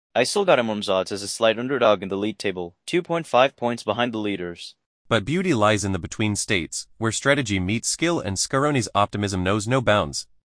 I still got him odds as a slight underdog in the league table, 2.5 points behind the leaders. But beauty lies in the between states, where strategy meets skill and Scaroni's optimism knows no bounds.